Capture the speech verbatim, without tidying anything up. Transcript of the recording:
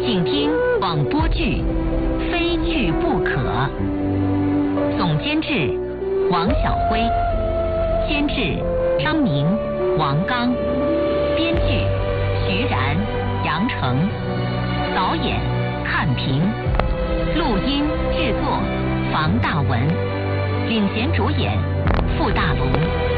请听广播剧《非剧不可》，总监制王晓辉，监制张明、王刚，编剧徐然、杨成，导演看平，录音制作房大文，领衔主演傅大龙。